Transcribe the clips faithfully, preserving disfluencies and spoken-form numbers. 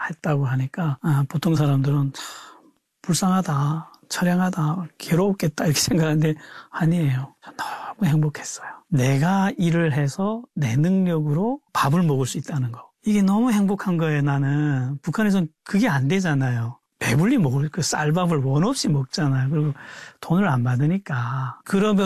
했다고 하니까 아, 보통 사람들은 참 불쌍하다, 처량하다, 괴로웠겠다 이렇게 생각하는데 아니에요. 너무 행복했어요. 내가 일을 해서 내 능력으로 밥을 먹을 수 있다는 거. 이게 너무 행복한 거예요. 나는 북한에서는 그게 안 되잖아요. 배불리 먹을 그 쌀밥을 원 없이 먹잖아요. 그리고 돈을 안 받으니까.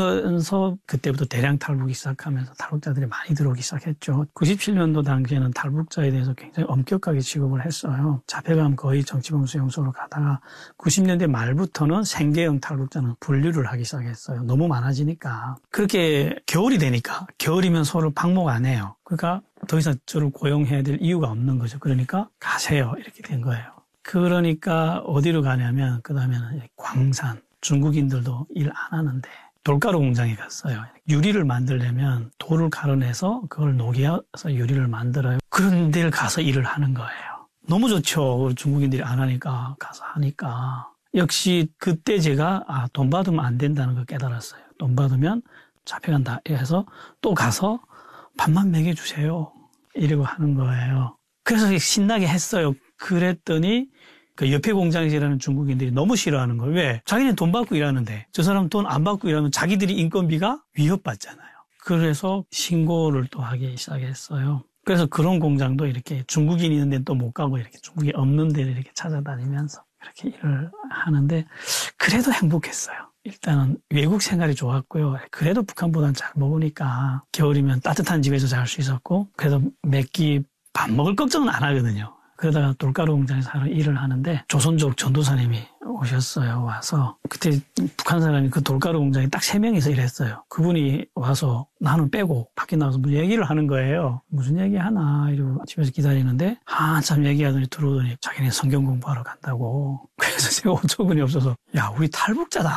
그러면서 그때부터 대량 탈북이 시작하면서 탈북자들이 많이 들어오기 시작했죠. 구십칠 년도 당시에는 탈북자에 대해서 굉장히 엄격하게 취급을 했어요. 잡혀가면 거의 정치범 수용소로 가다가 구십 년대 말부터는 생계형 탈북자는 분류를 하기 시작했어요. 너무 많아지니까. 그렇게 겨울이 되니까 겨울이면 서로 방목 안 해요. 그러니까 더 이상 저를 고용해야 될 이유가 없는 거죠. 그러니까 가세요. 이렇게 된 거예요. 그러니까 어디로 가냐면 그 다음에는 광산, 중국인들도 일 안 하는데 돌가루 공장에 갔어요. 유리를 만들려면 돌을 갈아내서 그걸 녹여서 유리를 만들어요. 그런 데를 가서 일을 하는 거예요. 너무 좋죠. 중국인들이 안 하니까 가서 하니까. 역시 그때 제가 아, 돈 받으면 안 된다는 걸 깨달았어요. 돈 받으면 잡혀간다 해서 또 가서 밥만 먹여주세요. 이러고 하는 거예요. 그래서 신나게 했어요. 그랬더니 그 옆에 공장에서 일하는 중국인들이 너무 싫어하는 거예요. 왜? 자기는 돈 받고 일하는데 저 사람 돈 안 받고 일하면 자기들이 인건비가 위협받잖아요. 그래서 신고를 또 하기 시작했어요. 그래서 그런 공장도 이렇게 중국인이 있는 데는 또 못 가고 이렇게 중국이 없는 데를 이렇게 찾아다니면서 이렇게 일을 하는데 그래도 행복했어요. 일단은 외국 생활이 좋았고요. 그래도 북한보다는 잘 먹으니까 겨울이면 따뜻한 집에서 잘 수 있었고 그래도 몇 끼 밥 먹을 걱정은 안 하거든요. 그러다가 돌가루 공장에서 하는 일을 하는데 조선족 전도사님이 오셨어요. 와서 그때 북한 사람이 그 돌가루 공장에 딱 세 명이서 일했어요. 그분이 와서 나는 빼고 밖에 나와서 무슨 얘기를 하는 거예요. 무슨 얘기 하나 이러고 집에서 기다리는데 한참 얘기하더니 들어오더니 자기네 성경 공부하러 간다고. 그래서 제가 어처구니 없어서 야 우리 탈북자다.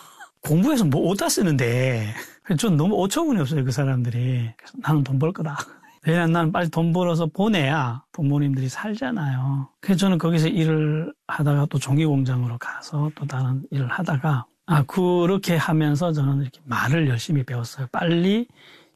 공부해서 뭐 어디다 쓰는데. 전 너무 어처구니 없어요. 그 사람들이. 그래서 나는 돈 벌 거다. 왜냐면 나는 빨리 돈 벌어서 보내야 부모님들이 살잖아요. 그래서 저는 거기서 일을 하다가 또 종이공장으로 가서 또 다른 일을 하다가 아 그렇게 하면서 저는 이렇게 말을 열심히 배웠어요. 빨리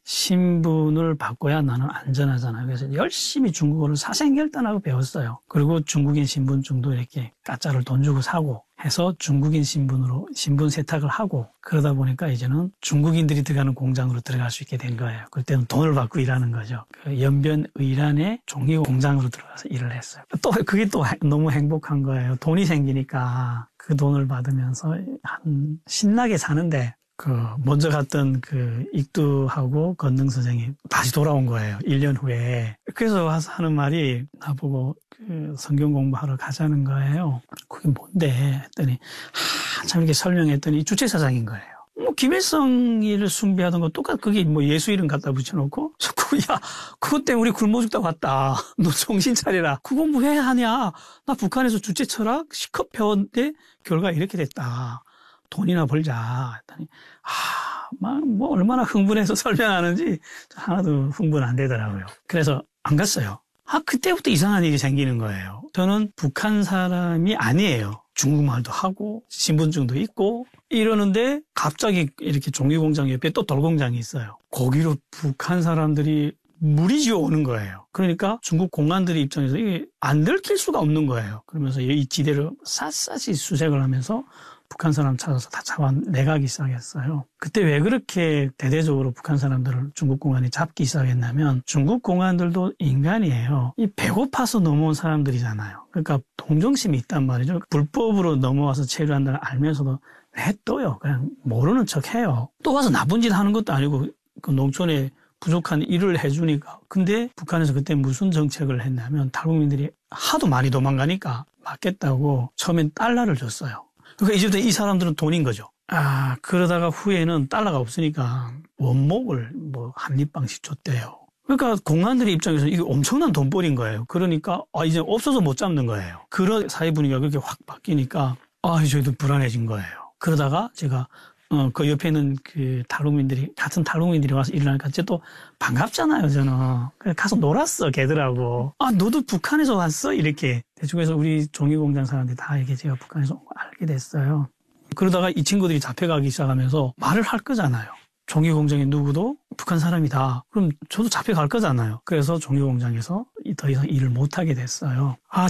신분을 바꿔야 나는 안전하잖아요. 그래서 열심히 중국어를 사생결단하고 배웠어요. 그리고 중국인 신분증도 이렇게 가짜를 돈 주고 사고 해서 중국인 신분으로 신분 세탁을 하고 그러다 보니까 이제는 중국인들이 들어가는 공장으로 들어갈 수 있게 된 거예요. 그때는 돈을 받고 일하는 거죠. 그 연변 의란의 종이 공장으로 들어가서 일을 했어요. 또 그게 또 너무 행복한 거예요. 돈이 생기니까 그 돈을 받으면서 한 신나게 사는데 그 먼저 갔던 그 익두하고 건능 선생이 다시 돌아온 거예요. 일 년 후에. 그래서 와서 하는 말이 나보고 그 성경 공부하러 가자는 거예요. 그게 뭔데? 했더니 한참 이렇게 설명했더니 주체사상인 거예요. 뭐 김일성이를 숭배하던 거 똑같 그게 뭐 예수 이름 갖다 붙여놓고 야 그것 때문에 우리 굶어 죽다 왔다. 너 정신 차리라. 그 공부 왜 하냐? 나 북한에서 주체 철학 시컷 배웠는데 결과 이렇게 됐다. 돈이나 벌자. 했더니, 아, 막, 뭐, 얼마나 흥분해서 설명하는지 하나도 흥분 안 되더라고요. 그래서 안 갔어요. 아, 그때부터 이상한 일이 생기는 거예요. 저는 북한 사람이 아니에요. 중국말도 하고, 신분증도 있고, 이러는데 갑자기 이렇게 종이공장 옆에 또 돌공장이 있어요. 거기로 북한 사람들이 무리지어 오는 거예요. 그러니까 중국 공안들의 입장에서 이게 안 들킬 수가 없는 거예요. 그러면서 이 지대를 샅샅이 수색을 하면서 북한 사람 찾아서 다 잡아내가기 시작했어요. 그때 왜 그렇게 대대적으로 북한 사람들을 중국 공안이 잡기 시작했냐면 중국 공안들도 인간이에요. 이 배고파서 넘어온 사람들이잖아요. 그러니까 동정심이 있단 말이죠. 불법으로 넘어와서 체류한다는 알면서도 왜 떠요? 그냥 모르는 척해요. 또 와서 나쁜 짓 하는 것도 아니고 그 농촌에 부족한 일을 해주니까. 근데 북한에서 그때 무슨 정책을 했냐면 탈북민들이 하도 많이 도망가니까 맞겠다고 처음엔 달러를 줬어요. 그러니까 이제부터 이 사람들은 돈인 거죠. 아, 그러다가 후에는 달러가 없으니까 원목을 뭐 한 입방씩 줬대요. 그러니까 공안들의 입장에서 이게 엄청난 돈벌인 거예요. 그러니까 아, 이제 없어서 못 잡는 거예요. 그런 사회 분위기가 그렇게 확 바뀌니까 아, 저희도 불안해진 거예요. 그러다가 제가 어, 그 옆에는 그 탈북민들이, 같은 탈북민들이 와서 일을 하니까 쟤 또 반갑잖아요, 저는. 그래서 가서 놀았어, 걔들하고. 아, 너도 북한에서 왔어? 이렇게. 대충 해서 우리 종이공장 사람들이 다 이게 제가 북한에서 온 거 알게 됐어요. 그러다가 이 친구들이 잡혀가기 시작하면서 말을 할 거잖아요. 종이공장에 누구도 북한 사람이다. 그럼 저도 잡혀갈 거잖아요. 그래서 종이공장에서 더 이상 일을 못하게 됐어요. 아,